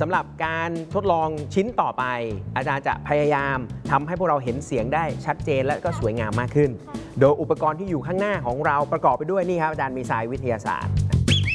สำหรับการทดลองชิ้นต่อไปอาจารย์จะพยายามทำให้พวกเราเห็นเสียงได้ชัดเจนและก็สวยงามมากขึ้นโดยอุปกรณ์ที่อยู่ข้างหน้าของเราประกอบไปด้วยนี่ครับอาจารย์มีทรายวิทยาศาสตร์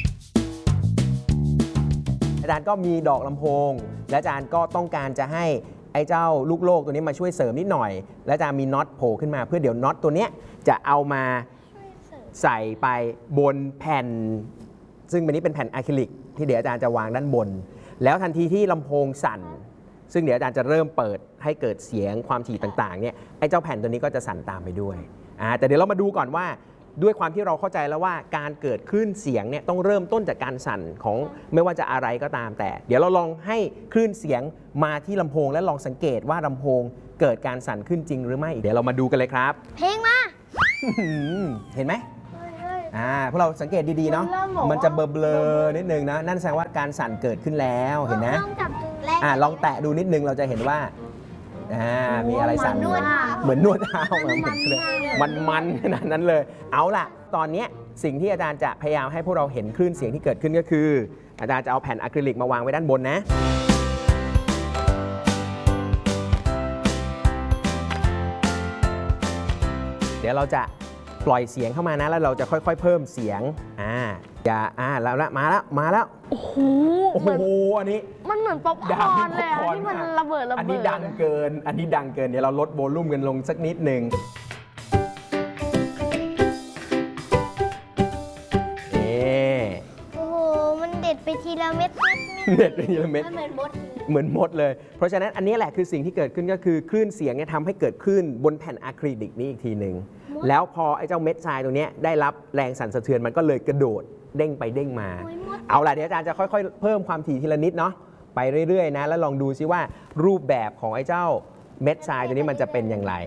อาจารย์ก็มีดอกลำโพงและอาจารย์ก็ต้องการจะให้ไอ้เจ้าลูกโลกตัวนี้มาช่วยเสริมนิดหน่อยและอาจารย์มีน็อตโผล่ขึ้นมาเพื่อเดี๋ยวน็อตตัวนี้จะเอามาใส่ไปบนแผ่นซึ่งอันนี้เป็นแผ่นอะคริลิกที่เดี๋ยวอาจารย์จะวางด้านบนแล้วทันทีที่ลำโพงสั่นซึ่งเดี๋ยวอาจารย์จะเริ่มเปิดให้เกิดเสียงความถี่ต่างๆเนี่ยไอ้เจ้าแผ่นตัวนี้ก็จะสั่นตามไปด้วยแต่เดี๋ยวเรามาดูก่อนว่าด้วยความที่เราเข้าใจแล้วว่าการเกิดคลื่นเสียงเนี่ยต้องเริ่มต้นจากการสั่นของไม่ว่าจะอะไรก็ตามแต่เดี๋ยวเราลองให้คลื่นเสียงมาที่ลำโพงและลองสังเกตว่าลำโพงเกิดการสั่นขึ้นจริงหรือไม่เดี๋ยวเรามาดูกันเลยครับเพลงมาเห็นไหมพวกเราสังเกตดีๆเนาะมันจะเบลอๆนิดนึงนะนั่นแสดงว่าการสั่นเกิดขึ้นแล้วเห็นนะลองแตะดูนิดนึงเราจะเห็นว่ามีอะไรสั่นเหมือนนวดเท้ามันขนาดนั้นเลยเอาล่ะตอนนี้สิ่งที่อาจารย์จะพยายามให้พวกเราเห็นคลื่นเสียงที่เกิดขึ้นก็คืออาจารย์จะเอาแผ่นอะคริลิกมาวางไว้ด้านบนนะเดี๋ยวเราจะปล่อยเสียงเข้ามานะแล้วเราจะค่อยๆเพิ่มเสียงแล้วมาแล้วโอ้โหอันนี้มันเหมือนป๊อปคอร์นเลยที่มันระเบิดอันนี้ดังเกินเดี๋ยวเราลดโวลูมกันลงสักนิดหนึ่งโอ้โหมันเด็ดไปทีละเม็ดเหมือนมดเลยเพราะฉะนั้นอันนี้แหละคือสิ่งที่เกิดขึ้นก็คือคลื่นเสียงเนี่ยทำให้เกิดขึ้นบนแผ่นอะคริลิกนี้อีกทีหนึ่งแล้วพอไอ้เจ้าเม็ดทรายตัวนี้ได้รับแรงสั่นสะเทือนมันก็เลยกระโดดเด้งไปเด้งมาเอาล่ะเดี๋ยวอาจารย์จะค่อยๆเพิ่มความถี่ทีละนิดเนาะไปเรื่อยๆนะแล้วลองดูซิว่ารูปแบบของไอ้เจ้าเม็ดทรายตัวนี้มันจะเป็นอย่างไร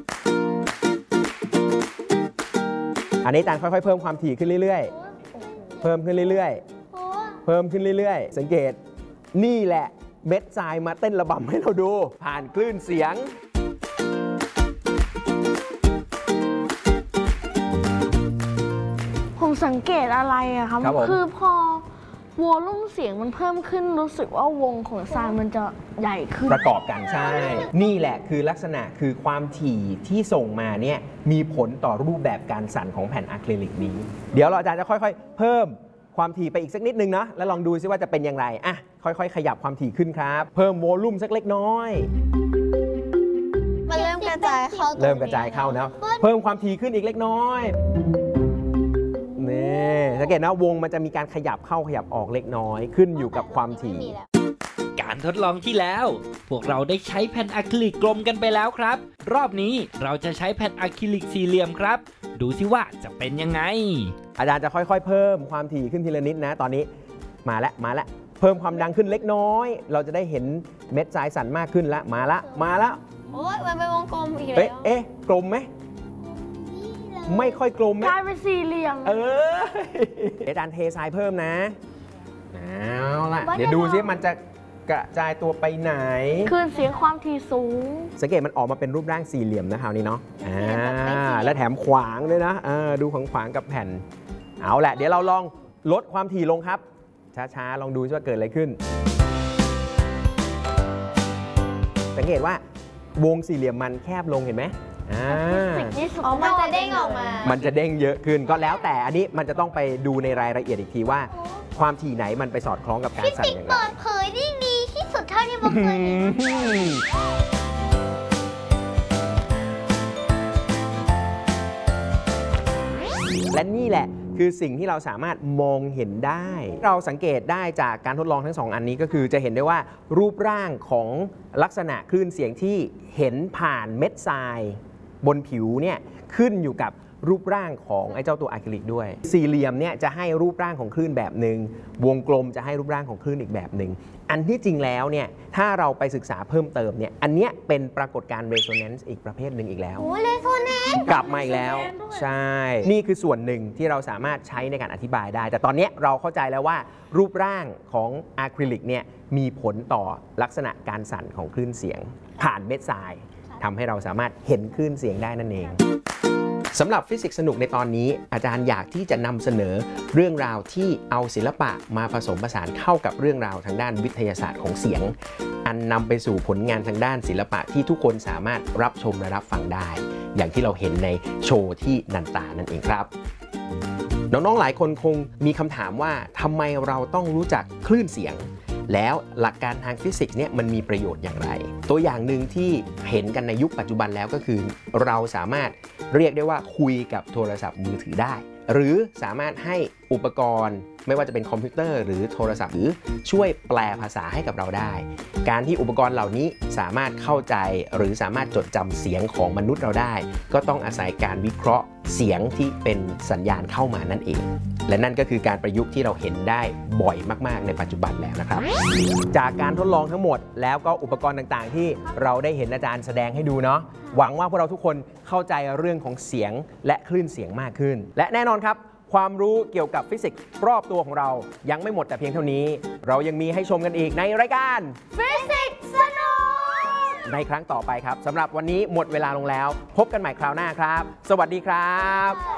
อันนี้อาจารย์ค่อยๆเพิ่มความถี่ขึ้นเรื่อยๆเพิ่มขึ้นเรื่อยๆสังเกตนี่แหละเม็ดทรายมาเต้นระบำให้เราดูผ่านคลื่นเสียงผมสังเกตอะไรอะครับคือพอวอลลุ่มเสียงมันเพิ่มขึ้นรู้สึกว่าวงของทรายมันจะใหญ่ขึ้นประกอบกันใช่นี่แหละคือลักษณะคือความถี่ที่ส่งมาเนี่ยมีผลต่อรูปแบบการสั่นของแผ่นอะคริลิกนี้เดี๋ยวเราอาจารย์จะค่อยๆเพิ่มความถี่ไปอีกสักนิดนึงนะแล้วลองดูซิว่าจะเป็นอย่างไรค่อยๆขยับความถี่ขึ้นครับเพิ่มวอลลุ่มสักเล็กน้อยมันเริ่มกระจายเข้านะเพิ่มความถี่ขึ้นอีกเล็กน้อยนี่สังเกตนะวงมันจะมีการขยับเข้าขยับออกเล็กน้อยขึ้นอยู่กับความถี่การทดลองที่แล้วพวกเราได้ใช้แผ่นอะคริลิกกลมกันไปแล้วครับรอบนี้เราจะใช้แผ่นอะคริลิกสี่เหลี่ยมครับดูสิว่าจะเป็นยังไงอาจารย์จะค่อยๆเพิ่มความถี่ขึ้นทีละนิดนะตอนนี้มาแล้วเพิ่มความดังขึ้นเล็กน้อยเราจะได้เห็นเม็ดทรายสั่นมากขึ้นแล้วมาแล้วโอ้ยมันเป็นวงกลมอีกแล้วกลมไหมไม่ค่อยกลมไหมกลายเป็นสี่เหลี่ยมอาจารย์เททรายเพิ่มนะเอาล่ะเดี๋ยวดูซิมันจะกระจายตัวไปไหนคลื่นเสียงความถี่สูงสังเกตมันออกมาเป็นรูปร่างสี่เหลี่ยมนะคราวนี้เนาะและแถมขวางด้วยนะดูขวางกับแผ่นเอาแหละเดี๋ยวเราลองลดความถี่ลงครับช้าๆลองดูว่าเกิดอะไรขึ้นสังเกตว่าวงสี่เหลี่ยมมันแคบลงเห็นไหมมันจะเด้งออกมามันจะเด้งเยอะขึ้นก็แล้วแต่อันนี้มันจะต้องไปดูในรายละเอียดอีกทีว่าความถี่ไหนมันไปสอดคล้องกับการสั่นอย่างไรเปิดเผยได้ดีที่สุดเท่าที่ผมเคยเห็นและนี่แหละคือสิ่งที่เราสามารถมองเห็นได้เราสังเกตได้จากการทดลองทั้ง2อันนี้ก็คือจะเห็นได้ว่ารูปร่างของลักษณะคลื่นเสียงที่เห็นผ่านเม็ดทรายบนผิวเนี่ยขึ้นอยู่กับรูปร่างของไอ้เจ้าตัวอะคริลิกด้วยสี่เหลี่ยมเนี่ยจะให้รูปร่างของคลื่นแบบหนึ่งวงกลมจะให้รูปร่างของคลื่นอีกแบบหนึ่งอันที่จริงแล้วเนี่ยถ้าเราไปศึกษาเพิ่มเติมเนี่ยอันเนี้ยเป็นปรากฏการณ์ resonance อีกประเภทหนึ่งอีกแล้ว resonance กลับมาอีกแล้วใช่นี่คือส่วนหนึ่งที่เราสามารถใช้ในการอธิบายได้แต่ตอนนี้เราเข้าใจแล้วว่ารูปร่างของอะคริลิกเนี่ยมีผลต่อลักษณะการสั่นของคลื่นเสียงผ่านเม็ดทรายทำให้เราสามารถเห็นคลื่นเสียงได้นั่นเองสำหรับฟิสิกส์สนุกในตอนนี้อาจารย์อยากที่จะนำเสนอเรื่องราวที่เอาศิลปะมาผสมผสานเข้ากับเรื่องราวทางด้านวิทยาศาสตร์ของเสียงอันนำไปสู่ผลงานทางด้านศิลปะที่ทุกคนสามารถรับชมและรับฟังได้อย่างที่เราเห็นในโชว์ที่นันตานั่นเองครับน้องๆหลายคนคงมีคำถามว่าทำไมเราต้องรู้จักคลื่นเสียงแล้วหลักการทางฟิสิกส์เนี่ยมันมีประโยชน์อย่างไรตัวอย่างหนึ่งที่เห็นกันในยุคปัจจุบันแล้วก็คือเราสามารถเรียกได้ว่าคุยกับโทรศัพท์มือถือได้หรือสามารถให้อุปกรณ์ไม่ว่าจะเป็นคอมพิวเตอร์หรือโทรศัพท์หรือช่วยแปลภาษาให้กับเราได้การที่อุปกรณ์เหล่านี้สามารถเข้าใจหรือสามารถจดจำเสียงของมนุษย์เราได้ก็ต้องอาศัยการวิเคราะห์เสียงที่เป็นสัญญาณเข้ามานั่นเองและนั่นก็คือการประยุกต์ที่เราเห็นได้บ่อยมากๆในปัจจุบันแล้วนะครับจากการทดลองทั้งหมดแล้วก็อุปกรณ์ต่างๆที่เราได้เห็นอาจารย์แสดงให้ดูเนาะหวังว่าพวกเราทุกคนเข้าใจเรื่องของเสียงและคลื่นเสียงมากขึ้นและแน่นอนครับความรู้เกี่ยวกับฟิสิกส์รอบตัวของเรายังไม่หมดแต่เพียงเท่านี้เรายังมีให้ชมกันอีกในรายการฟิสิกส์สนุกในครั้งต่อไปครับสำหรับวันนี้หมดเวลาลงแล้วพบกันใหม่คราวหน้าครับสวัสดีครับ